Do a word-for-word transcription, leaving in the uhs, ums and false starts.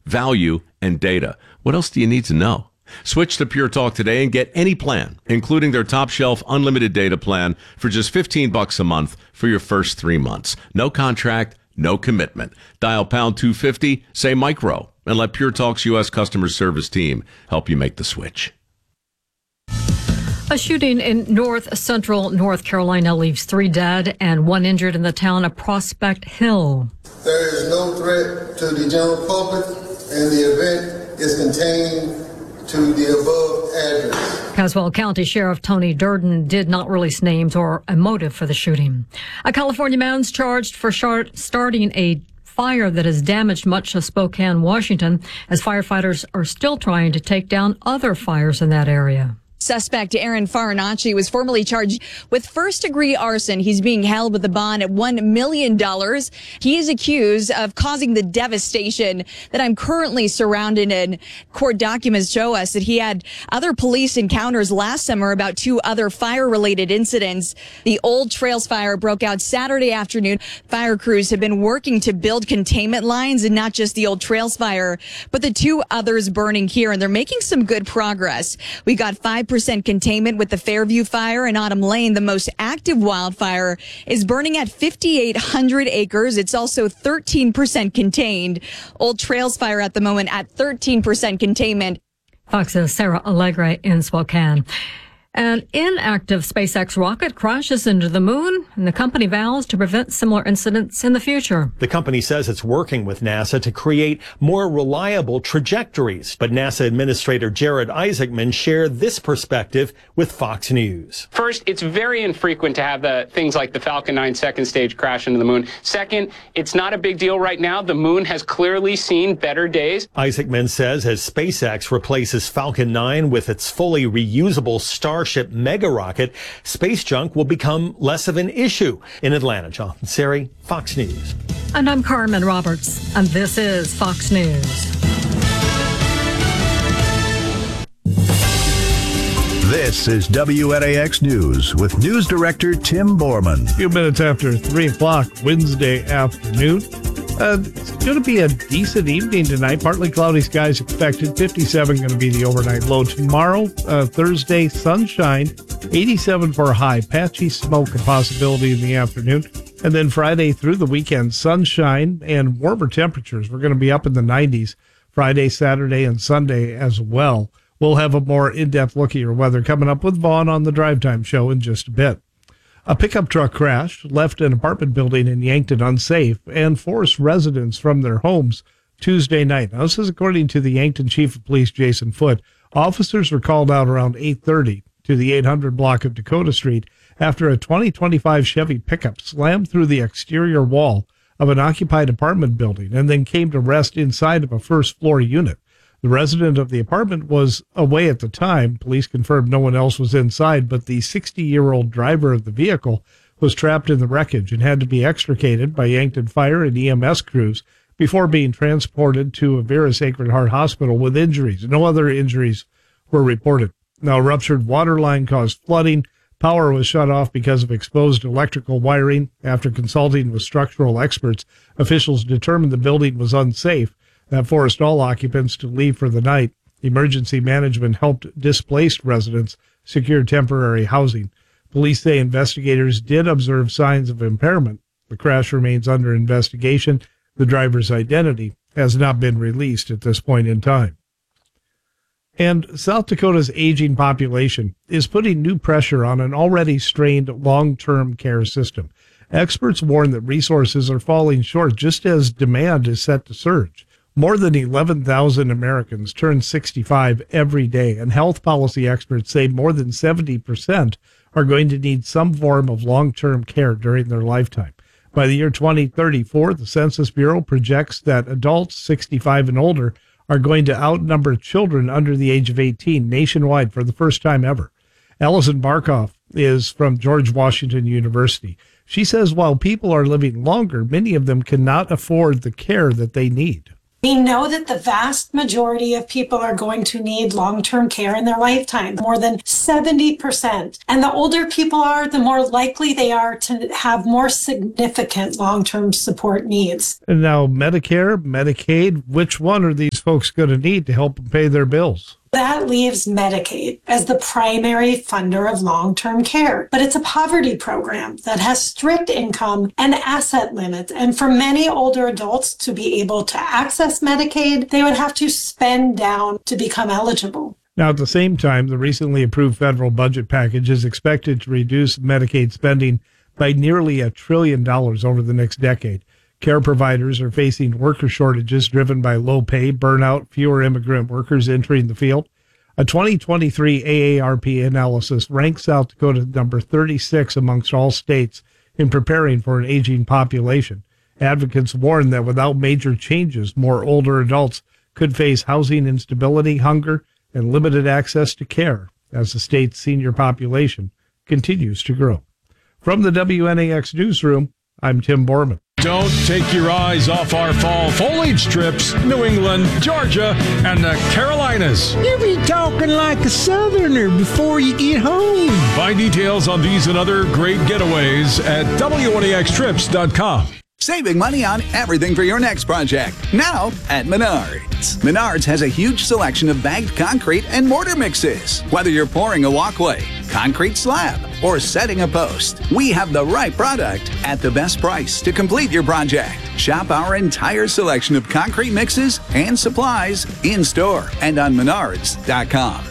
value, and data. What else do you need to know? Switch to Pure Talk today and get any plan, including their top shelf unlimited data plan for just fifteen bucks a month for your first three months. No contract, no commitment. Dial pound two fifty, say micro, and let Pure Talk's U S customer service team help you make the switch. A shooting in north central North Carolina leaves three dead and one injured in the town of Prospect Hill. There is no threat to the general public, and the event is contained to the above address. Caswell County Sheriff Tony Durden did not release names or a motive for the shooting. A California man's charged for shart- starting a fire that has damaged much of Spokane, Washington, as firefighters are still trying to take down other fires in that area. Suspect Aaron Farinacci was formally charged with first-degree arson. He's being held with a bond at one million dollars. He is accused of causing the devastation that I'm currently surrounded in. Court documents show us that he had other police encounters last summer about two other fire-related incidents. The Old Trails fire broke out Saturday afternoon. Fire crews have been working to build containment lines, and not just the Old Trails fire, but the two others burning here, and they're making some good progress. We got five percent containment with the Fairview fire in Autumn Lane. The most active wildfire is burning at fifty-eight hundred acres. It's also thirteen percent contained. Old Trails fire at the moment at thirteen percent containment. Fox's Sarah Allegre in Spokane. An inactive SpaceX rocket crashes into the moon, and the company vows to prevent similar incidents in the future. The company says it's working with NASA to create more reliable trajectories. But NASA Administrator Jared Isaacman shared this perspective with Fox News. First, it's very infrequent to have the things like the Falcon nine second stage crash into the moon. Second, it's not a big deal right now. The moon has clearly seen better days. Isaacman says as SpaceX replaces Falcon nine with its fully reusable Star Starship mega rocket, space junk will become less of an issue. In Atlanta, Jonathan Seri, Fox News. And I'm Carmen Roberts, and this is Fox News. This is W N A X News with News Director Tim Borman. A few minutes after three o'clock Wednesday afternoon. Uh, it's going to be a decent evening tonight. Partly cloudy skies expected. fifty-seven going to be the overnight low. Tomorrow, uh, Thursday, sunshine. eighty-seven for a high. Patchy smoke a possibility in the afternoon. And then Friday through the weekend, sunshine and warmer temperatures. We're going to be up in the nineties Friday, Saturday, and Sunday as well. We'll have a more in-depth look at your weather coming up with Vaughn on the Drive Time Show in just a bit. A pickup truck crashed, left an apartment building in Yankton unsafe, and forced residents from their homes Tuesday night. Now, this is according to the Yankton Chief of Police, Jason Foote. Officers were called out around eight thirty to the eight hundred block of Dakota Street after a twenty twenty-five Chevy pickup slammed through the exterior wall of an occupied apartment building and then came to rest inside of a first-floor unit. The resident of the apartment was away at the time. Police confirmed no one else was inside, but the sixty-year-old driver of the vehicle was trapped in the wreckage and had to be extricated by Yankton Fire and E M S crews before being transported to Avera Sacred Heart Hospital with injuries. No other injuries were reported. Now, a ruptured water line caused flooding. Power was shut off because of exposed electrical wiring. After consulting with structural experts, officials determined the building was unsafe. That forced all occupants to leave for the night. Emergency management helped displaced residents secure temporary housing. Police say investigators did observe signs of impairment. The crash remains under investigation. The driver's identity has not been released at this point in time. And South Dakota's aging population is putting new pressure on an already strained long-term care system. Experts warn that resources are falling short just as demand is set to surge. More than eleven thousand Americans turn sixty-five every day, and health policy experts say more than seventy percent are going to need some form of long-term care during their lifetime. By the year twenty thirty-four, the Census Bureau projects that adults sixty-five and older are going to outnumber children under the age of eighteen nationwide for the first time ever. Allison Barkoff is from George Washington University. She says while people are living longer, many of them cannot afford the care that they need. We know that the vast majority of people are going to need long-term care in their lifetime, more than seventy percent. And the older people are, the more likely they are to have more significant long-term support needs. And now Medicare, Medicaid, which one are these folks going to need to help them pay their bills? That leaves Medicaid as the primary funder of long-term care. But it's a poverty program that has strict income and asset limits. And for many older adults to be able to access Medicaid, they would have to spend down to become eligible. Now, at the same time, the recently approved federal budget package is expected to reduce Medicaid spending by nearly a trillion dollars over the next decade. Care providers are facing worker shortages driven by low pay, burnout, fewer immigrant workers entering the field. A twenty twenty-three A A R P analysis ranks South Dakota number thirty-six amongst all states in preparing for an aging population. Advocates warn that without major changes, more older adults could face housing instability, hunger, and limited access to care as the state's senior population continues to grow. From the W N A X newsroom, I'm Tim Borman. Don't take your eyes off our fall foliage trips. New England, Georgia, and the Carolinas. You be talking like a southerner before you get home. Find details on these and other great getaways at W N A X trips dot com. Saving money on everything for your next project. Now at Menards. Menards has a huge selection of bagged concrete and mortar mixes. Whether you're pouring a walkway, concrete slab, or setting a post, we have the right product at the best price to complete your project. Shop our entire selection of concrete mixes and supplies in store and on Menards dot com.